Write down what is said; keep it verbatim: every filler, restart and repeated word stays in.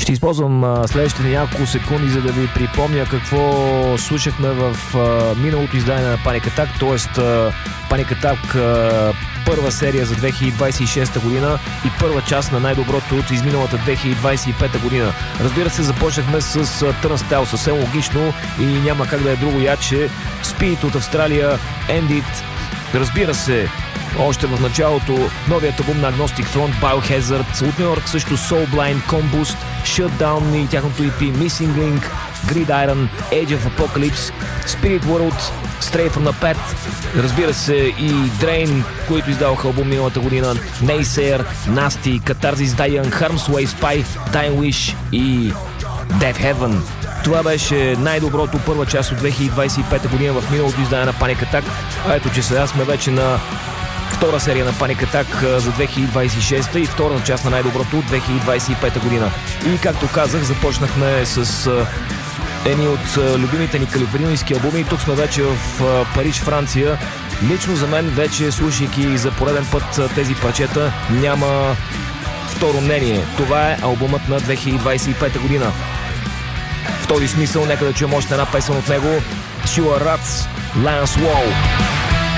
Ще използвам а, следващите няколко секунди, за да ви припомня какво слушахме в а, миналото издание на Panic Attack, т.е. Panic Attack а, първа серия за две хиляди двадесет и шеста година и първа част на най-доброто от изминалата две хиляди двадесет и пета година. Разбира се, започнахме с Turnstile, съвсем логично и няма как да е друго яче. Spirit от Австралия, End It. Разбира се, още в началото новият албум на Agnostic Front, Biohazard, от Ню Йорк също Soulblind, Combust, Shutdown и тяхното и пи Missing Link, Gridiron, Age of Apocalypse, Spirit World, Stray from the Pet, разбира се и Drain, които издаваха албум миналата година, Naysayer, Nasty, Catharsis, Die Young, Harm's Way, Spy, Dying Wish и Death Heaven. Това беше най-доброто първа част от две хиляди двадесет и пета година в миналото издание на Panic Attack. А ето, че сега сме вече на втора серия на Panic Attack за две хиляди двадесет и шеста и втората част на най-доброто от две хиляди двадесет и пета година. И както казах, започнахме с едни от любимите ни калифорнийски албуми. Тук сме вече в Париж, Франция. Лично за мен, вече слушайки за пореден път тези парчета, няма второ мнение. Това е албумът на две хиляди двадесет и пета година. В този смисъл, нека да чуем още една песен от него. Sure Rats, Lance Wall.